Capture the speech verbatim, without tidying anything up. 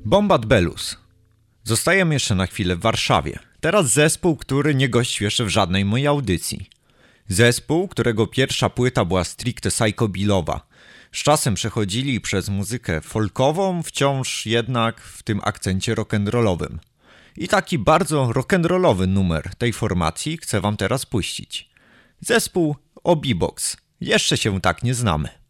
Bombat Bellus. Zostajemy jeszcze na chwilę w Warszawie. Teraz zespół, który nie gościł jeszcze w żadnej mojej audycji. Zespół, którego pierwsza płyta była stricte psychobillowa. Z czasem przechodzili przez muzykę folkową, wciąż jednak w tym akcencie rock'n'rollowym. I taki bardzo rock'n'rollowy numer tej formacji chcę wam teraz puścić. Zespół Obibox. Jeszcze się tak nie znamy.